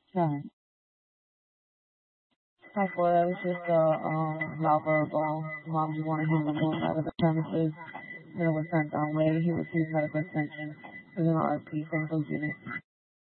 Right. I thought that was just a nonverbal. Mom just wanted him removed out of the premises. Then it was sent on way. He received medical attention. He was in an RP Central unit.